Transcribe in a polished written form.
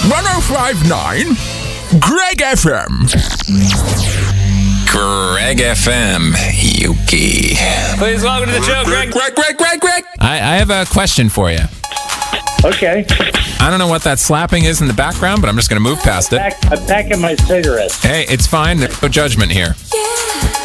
105.9 Greg FM. Greg FM, Yuki. Please welcome to the show, Greg. Greg. I have a question for you. Okay. I don't know what that slapping is in the background, but I'm just going to move past it. I'm packing my cigarettes. Hey, it's fine. There's no judgment here.